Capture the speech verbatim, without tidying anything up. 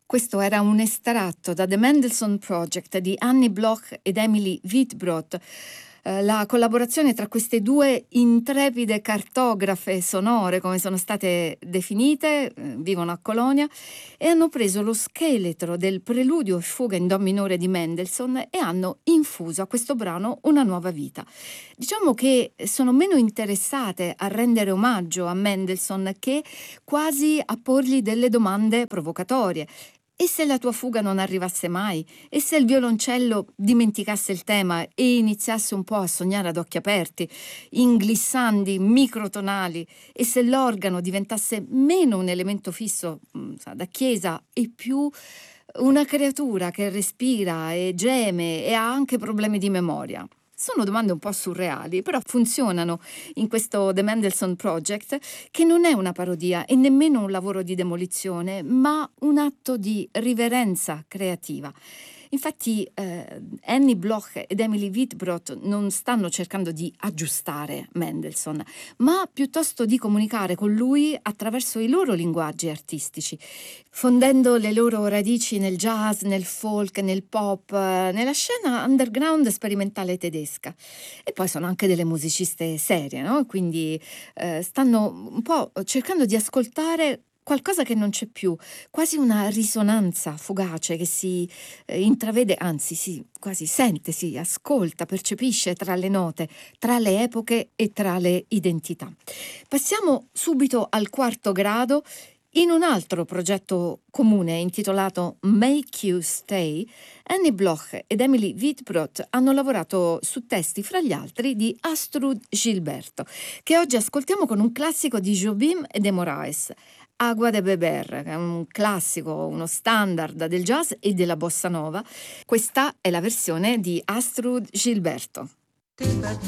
Questo era un estratto da The Mendelssohn Project di Annie Bloch ed Emily Wittbrod. Eh, la collaborazione tra queste due intrepide cartografe sonore, come sono state definite, eh, vivono a Colonia, e hanno preso lo scheletro del preludio e fuga in do minore di Mendelssohn e hanno infuso a questo brano una nuova vita. Diciamo che sono meno interessate a rendere omaggio a Mendelssohn che quasi a porgli delle domande provocatorie. E se la tua fuga non arrivasse mai? E se il violoncello dimenticasse il tema e iniziasse un po' a sognare ad occhi aperti, in glissandi microtonali? E se l'organo diventasse meno un elemento fisso, mm, sa, da chiesa e più una creatura che respira e geme e ha anche problemi di memoria? Sono domande un po' surreali, però funzionano in questo The Mendelssohn Project, che non è una parodia e nemmeno un lavoro di demolizione, ma un atto di riverenza creativa. Infatti eh, Annie Bloch ed Emily Wittbrod non stanno cercando di aggiustare Mendelssohn, ma piuttosto di comunicare con lui attraverso i loro linguaggi artistici, fondendo le loro radici nel jazz, nel folk, nel pop, eh, nella scena underground sperimentale tedesca. E poi sono anche delle musiciste serie, no? Quindi eh, stanno un po' cercando di ascoltare qualcosa che non c'è più, quasi una risonanza fugace che si eh, intravede, anzi si quasi sente, si ascolta, percepisce tra le note, tra le epoche e tra le identità. Passiamo subito al quarto grado. In un altro progetto comune intitolato Make You Stay, Annie Bloch ed Emily Wittbrod hanno lavorato su testi, fra gli altri, di Astrud Gilberto, che oggi ascoltiamo con un classico di Jobim e de Moraes, Agua de Beber, che è un classico, uno standard del jazz e della bossa nova. Questa è la versione di Astrud Gilberto.